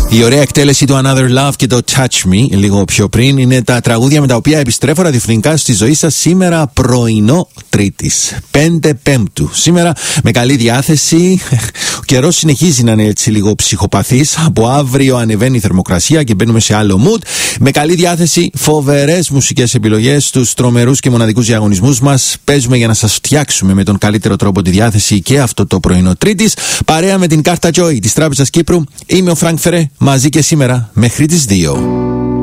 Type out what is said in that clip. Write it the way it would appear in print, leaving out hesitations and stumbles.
Η ωραία εκτέλεση του Another Love και το Touch Me, λίγο πιο πριν, είναι τα τραγούδια με τα οποία επιστρέφω ραδιοφωνικά στη ζωή σας σήμερα πρωινό Τρίτης, 5 Πέμπτου. Σήμερα με καλή διάθεση. Ο καιρός συνεχίζει να είναι έτσι λίγο ψυχοπαθής. Από αύριο ανεβαίνει η θερμοκρασία και μπαίνουμε σε άλλο mood. Με καλή διάθεση, φοβερές μουσικές επιλογές στους τρομερούς και μοναδικούς διαγωνισμούς μας. Παίζουμε για να σας φτιάξουμε με τον καλύτερο τρόπο τη διάθεση και αυτό το πρωινό Τρίτης. Παρέα με την κάρτα Joy της Τράπεζας Κύπρου. Είμαι ο Φρανκ Φερέ, μαζί και σήμερα μέχρι τις 2.